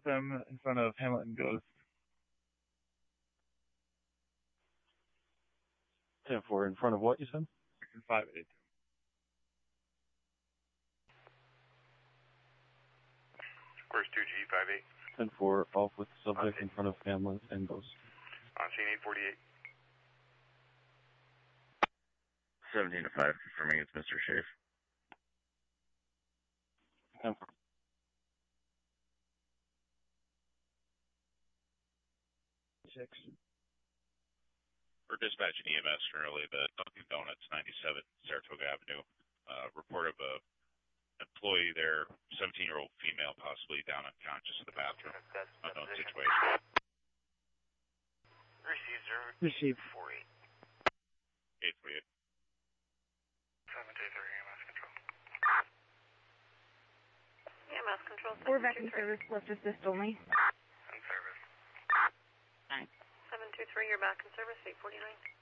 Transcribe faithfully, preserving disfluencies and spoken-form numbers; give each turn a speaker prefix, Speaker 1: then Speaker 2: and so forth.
Speaker 1: them in front of Hamilton Ghost.
Speaker 2: ten four, in front of what you said?
Speaker 1: five eight.
Speaker 3: Course two G, five eight.
Speaker 2: ten four, off with subject in front of Hamilton Ghost.
Speaker 3: On scene eight forty-eight.
Speaker 4: seventeen to five, confirming it's Mister Schaaf.
Speaker 2: ten four.
Speaker 1: Six.
Speaker 5: We're dispatching E M S currently the Dunkin' Donuts, ninety-seven Saratoga Avenue. Uh, report of a employee there, seventeen-year-old female, possibly down unconscious in the bathroom. Unknown situation.
Speaker 3: Received, sir.
Speaker 1: Received.
Speaker 3: four eight.
Speaker 5: eight forty-eight.
Speaker 3: seven two three, E M S control.
Speaker 6: E M S control.
Speaker 7: We're back in service, left assist only.
Speaker 3: In service.
Speaker 6: seven two three, you're back in service, eight forty-nine.